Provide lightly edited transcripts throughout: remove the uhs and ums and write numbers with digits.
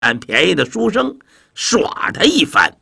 占便宜的书生耍他一番。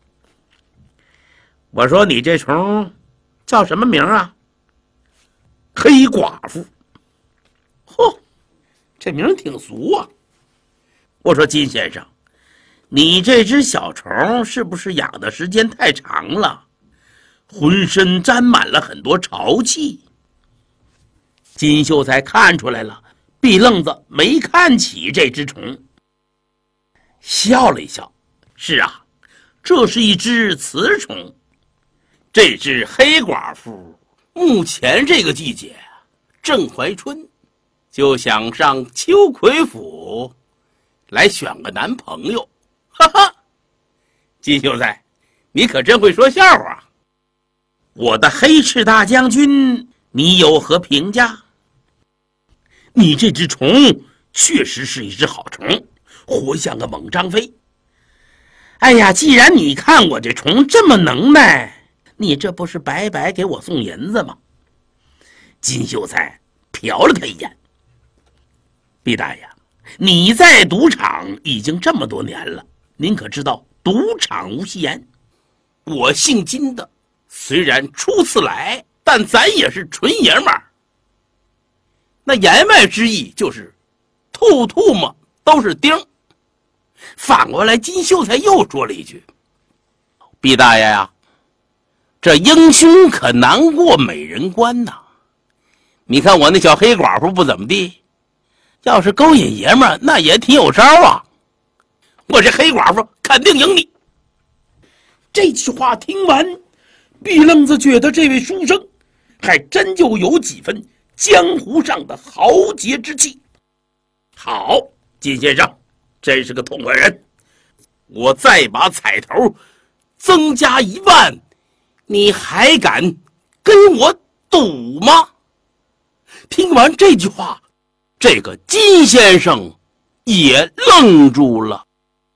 我说你这虫叫什么名啊？黑寡妇。嚯，这名挺俗啊。我说金先生，你这只小虫是不是养的时间太长了，浑身沾满了很多潮气？金秀才看出来了，毕愣子没看起这只虫，笑了一笑。是啊，这是一只雌虫。这只黑寡妇目前这个季节正怀春，就想上秋葵府来选个男朋友。哈哈，金秀才，你可真会说笑话。我的黑翅大将军，你有何评价？你这只虫确实是一只好虫，活像个猛张飞。哎呀，既然你看我这虫这么能耐，你这不是白白给我送银子吗？金秀才瞟了他一眼。毕大爷，你在赌场已经这么多年了，您可知道赌场无戏言？我姓金的，虽然初次来，但咱也是纯爷们儿。那言外之意就是兔兔嘛都是钉。反过来金秀才又说了一句：毕大爷呀，这英雄可难过美人关呐。你看我那小黑寡妇不怎么地，要是勾引爷们儿那也挺有招啊。我这黑寡妇肯定赢你。这句话听完，毕愣子觉得这位书生还真就有几分江湖上的豪杰之气。好，金先生真是个痛快人，我再把彩头增加1万，你还敢跟我赌吗？听完这句话，这个金先生也愣住了。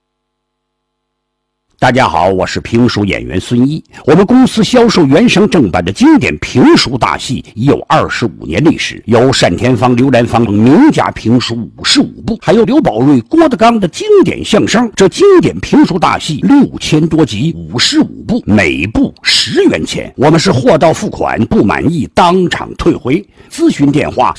大家好，我是评书演员孙一。我们公司销售原声正版的经典评书大戏已有25年历史，有单田芳、刘兰芳名家评书55部，还有刘宝瑞、郭德纲的经典相声。这经典评书大戏6000多集，55部，每部10元钱。我们是货到付款，不满意当场退回。咨询电话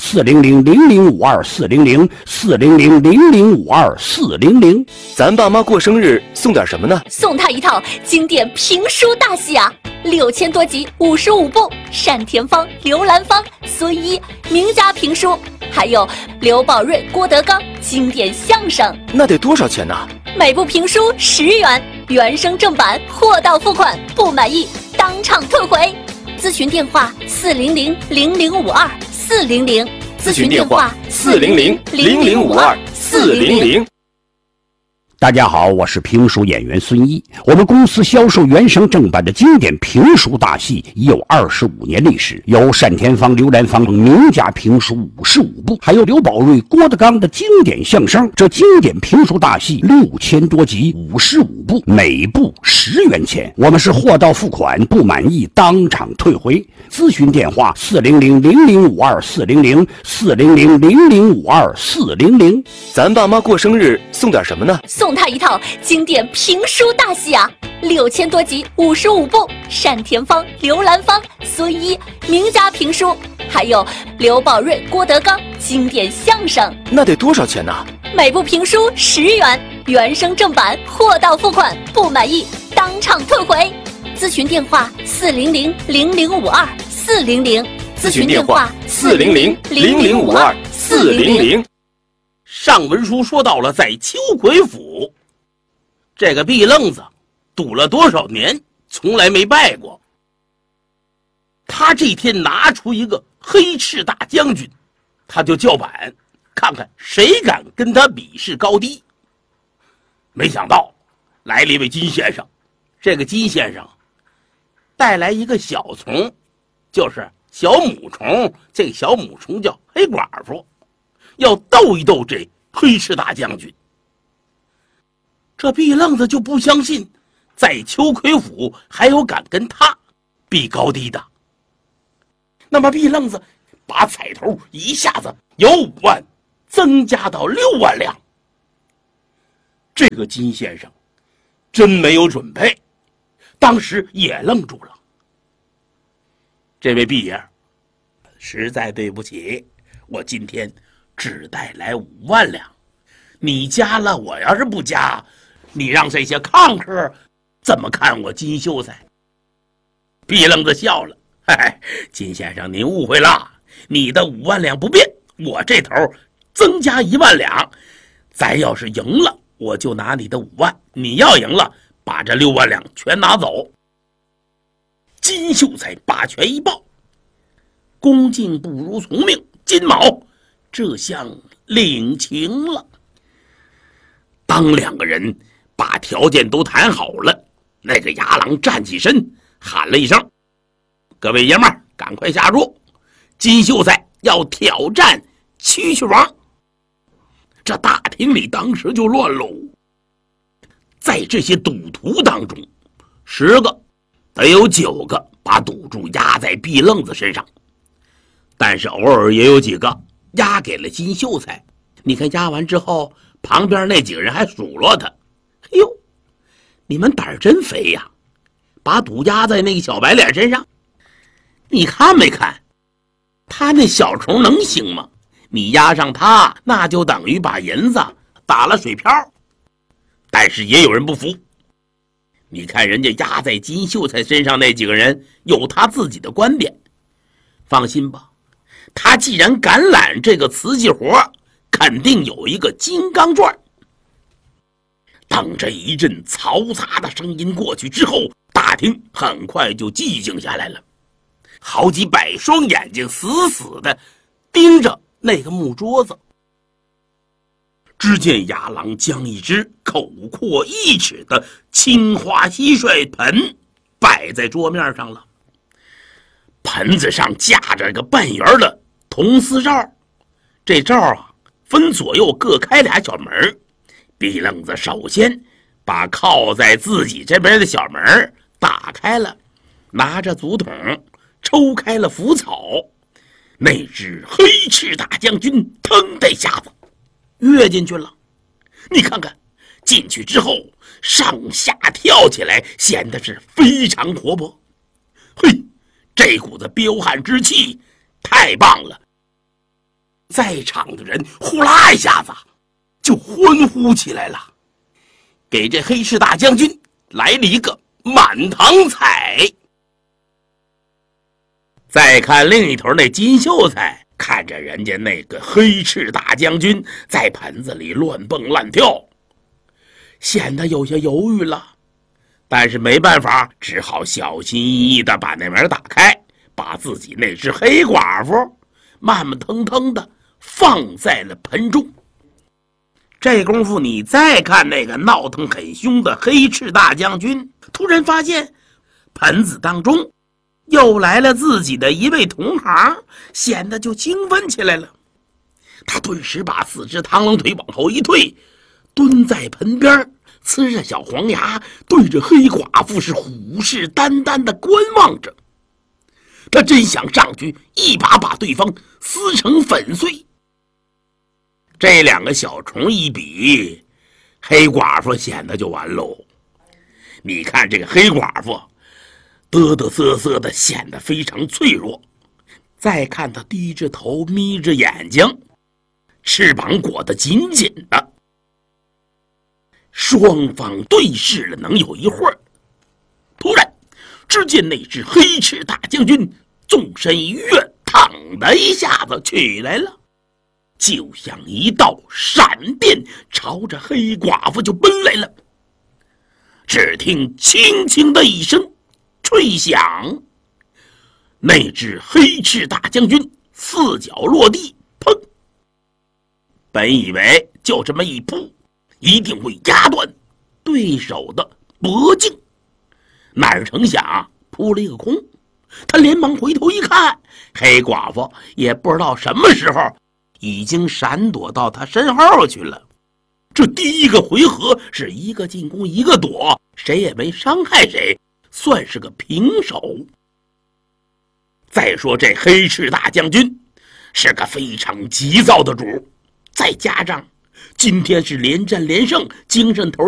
400-0052-400，400-0052-400。 咱爸妈过生日送点什么呢？ 送他一套经典评书大戏啊，6000多集，55部，单田芳、刘兰芳、孙一名家评书，还有刘宝瑞、郭德纲经典相声。 那得多少钱呢？ 每部评书10元，原声正版，货到付款，不满意当场退回。咨询电话400-0052-400， 咨询电话400-0052-400。 大家好，我是评书演员孙一。我们公司销售原声正版的经典评书大戏已有25年历史，有单田芳、刘兰芳名家评书55部，还有刘宝瑞、郭德纲的经典相声。这经典评书大戏6000多集，55部，每部10元钱。我们是货到付款，不满意当场退回。咨询电话400-0052-400， 400-0052-400。 咱爸妈过生日送点什么呢？ 送他一套经典评书大戏啊，6000多集，55部，单田芳、刘兰芳、孙一名家评书，还有刘宝瑞、郭德纲经典相声。 那得多少钱呢？ 每部评书10元，原声正版，货到付款，不满意当场退回。咨询电话400-0052-400， 咨询电话400-0052-400。 上文书说到了在秋葵府，这个毕愣子赌了多少年，从来没败过。他这天拿出一个黑翅大将军，他就叫板，看看谁敢跟他比试高低。没想到来了一位金先生，这个金先生带来一个小虫，就是小母虫，这个小母虫叫黑寡妇，要斗一斗这黑翅大将军。这毕愣子就不相信在秋葵府还有敢跟他比高低的。那么毕愣子把彩头一下子由5万增加到6万两。 这个金先生真没有准备，当时也愣住了。这位毕爷，实在对不起，我今天只带来5万两，你加了，我要是不加，你让这些看客怎么看我金秀才？毕愣子笑了，嗨，金先生您误会了，你的5万两不变，我这头增加1万两，咱要是赢了，我就拿你的5万，你要赢了，把这6万两全拿走。金秀才把拳一抱，恭敬不如从命，金毛这厢领情了。当2个人把条件都谈好了，那个牙郎站起身喊了一声：各位爷们儿，赶快下注，金秀才要挑战蛐蛐王。这大厅里当时就乱喽，在这些赌徒当中，10个得有9个把赌注压在毕愣子身上，但是偶尔也有几个压给了金秀才。你看压完之后，旁边那几个人还数落他：哎呦，你们胆儿真肥呀，把赌压在那个小白脸身上。你看没看他那小虫能行吗？你压上他，那就等于把银子打了水漂。但是也有人不服，你看人家压在金秀才身上那几个人有他自己的观点。放心吧，他既然敢揽这个瓷器活，肯定有一个金刚钻。当这一阵嘈杂的声音过去之后，大厅很快就寂静下来了，好几百双眼睛死死地盯着那个木桌子。只见牙郎将一只口阔1尺的青花蟋蟀盆摆在桌面上了，盆子上架着个半圆的铜丝罩，这罩啊分左右各开2小门。毕愣子首先把靠在自己这边的小门打开了，拿着竹筒抽开了浮草，那只黑翅大将军腾的一下子跃进去了。你看看进去之后上下跳起来，显得是非常活泼。嘿，这股子彪悍之气太棒了，在场的人呼啦一下子就欢呼起来了，给这黑翅大将军来了一个满堂彩。再看另一头那金秀才，看着人家那个黑翅大将军在盆子里乱蹦乱跳，显得有些犹豫了，但是没办法，只好小心翼翼地把那门打开，把自己那只黑寡妇慢慢腾腾地放在了盆中。这功夫你再看那个闹腾很凶的黑翅大将军，突然发现盆子当中又来了自己的一位同行，显得就兴奋起来了。他顿时把4只螳螂腿往后一退，蹲在盆边，呲着小黄牙，对着黑寡妇是虎视眈眈地观望着。他真想上去一把把对方撕成粉碎。这2个小虫一比，黑寡妇显得就完喽。你看这个黑寡妇嘚嘚瑟瑟的，显得非常脆弱。再看他低着头眯着眼睛，翅膀裹得紧紧的。双方对视了能有一会儿，突然只见那只黑翅大将军纵身一跃，腾的一下子起来了，就像一道闪电朝着黑寡妇就奔来了。只听轻轻的一声吹响，那只黑翅大将军4脚落地，砰！本以为就这么一扑一定会压断对手的脖颈，哪成想扑了一个空。他连忙回头一看，黑寡妇也不知道什么时候已经闪躲到他身后去了。这第一个回合是一个进攻一个躲，谁也没伤害谁，算是个平手。再说这黑翅大将军是个非常急躁的主，再加上今天是连战连胜，精神头